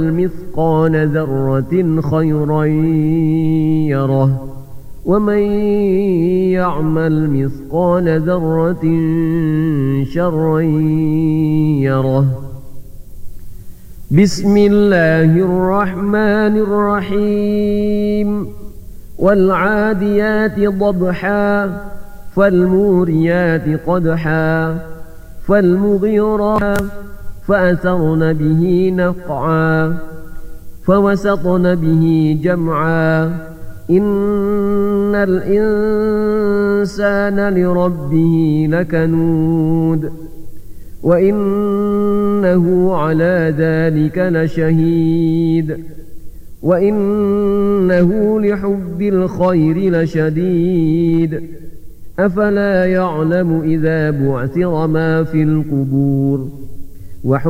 مثقال ذرة خيرا يره ومن يعمل مثقال ذرة شرا يره. بسم الله الرحمن الرحيم. والعاديات ضبحا فالموريات قدحا فالمغيرات فأثرن به نقعا فوسطن به جمعا إن الإنسان لربه لكنود وإنه على ذلك لشهيد وإنه لحب الخير لشديد أفلا يعلم إذا بعثر ما في القبور